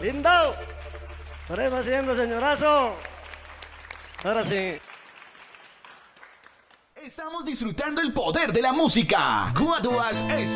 Lindo. Estaremos haciendo, señorazo. Ahora sí. Estamos disfrutando el poder de la música. Guaduas es